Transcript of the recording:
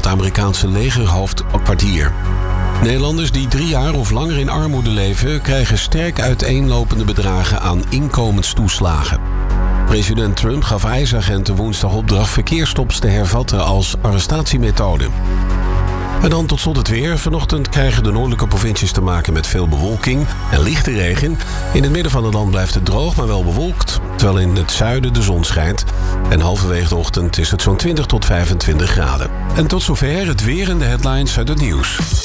het Amerikaanse legerhoofdkwartier. Nederlanders die 3 jaar of langer in armoede leven krijgen sterk uiteenlopende bedragen aan inkomenstoeslagen. President Trump gaf ICE-agenten woensdag opdracht verkeersstops te hervatten als arrestatiemethode. En dan tot slot het weer. Vanochtend krijgen de noordelijke provincies te maken met veel bewolking en lichte regen. In het midden van het land blijft het droog, maar wel bewolkt. Terwijl in het zuiden de zon schijnt. En halverwege de ochtend is het zo'n 20 tot 25 graden. En tot zover het weer en de headlines uit het nieuws.